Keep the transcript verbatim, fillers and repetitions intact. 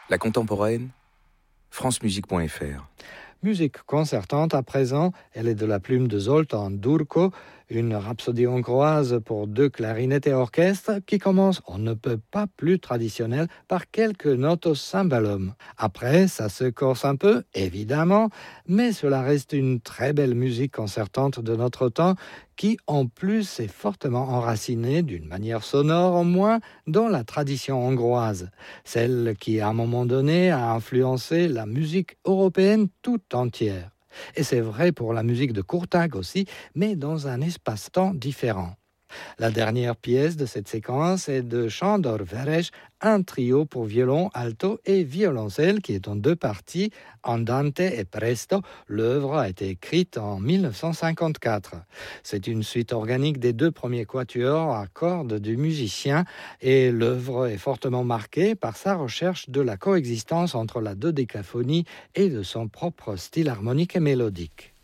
La contemporaine, francemusique point f r. Musique concertante à présent, elle est de la plume de Zoltán Durko, une rhapsodie hongroise pour deux clarinettes et orchestre qui commence, on ne peut pas plus traditionnel, par quelques notes au cymbalum. Après, ça se corse un peu, évidemment, mais cela reste une très belle musique concertante de notre temps qui, en plus, est fortement enracinée, d'une manière sonore au moins, dans la tradition hongroise, celle qui, à un moment donné, a influencé la musique européenne tout entière. Et c'est vrai pour la musique de Kurtág aussi, mais dans un espace-temps différent. La dernière pièce de cette séquence est de Sándor Veres, un trio pour violon, alto et violoncelle qui est en deux parties, Andante et Presto. L'œuvre a été écrite en dix-neuf cent cinquante-quatre. C'est une suite organique des deux premiers quatuors à cordes du musicien et l'œuvre est fortement marquée par sa recherche de la coexistence entre la dodécaphonie et de son propre style harmonique et mélodique.